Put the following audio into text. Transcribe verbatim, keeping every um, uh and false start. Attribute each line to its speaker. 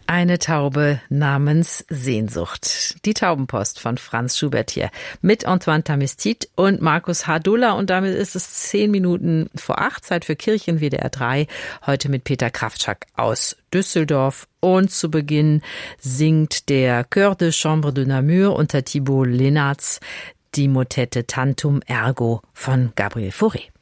Speaker 1: Eine Taube namens Sehnsucht. Die Taubenpost von Franz Schubert hier mit Antoine Tamistit und Markus Hardulla. Und damit ist es zehn Minuten vor acht, Zeit für Kirchen W D R drei. Heute mit Peter Kraftschak aus Düsseldorf. Und zu Beginn singt der Chœur de Chambre de Namur unter Thibaut Lenartz die Motette Tantum Ergo von Gabriel Fauré.